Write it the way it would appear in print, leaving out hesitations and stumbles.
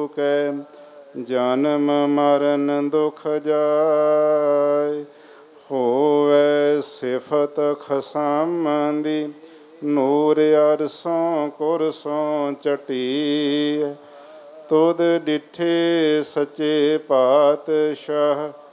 ਕੈ ਜਨਮ ਮਰਨ ਦੁਖ ਜਾਇ। ਹੋਵੈ ਸਿਫਤ ਖਸਮ ਦੀ ਨੂਰ ਅਰਸੋਂ ਕੁਰਸੋਂ ਚਟੀਐ। ਤੁਧ ਡਿਠੇ ਸੱਚੇ ਪਾਤਸ਼ਾਹ